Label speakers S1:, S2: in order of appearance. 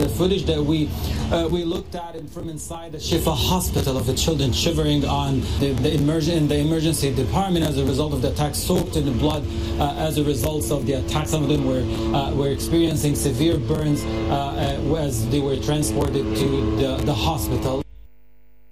S1: the footage that we looked at it from inside the Shifa Hospital of the children, shivering on the emergency department as a result of the attack, soaked in the blood as a result of the attack. Some of them were experiencing severe burns as they were transported to the hospital.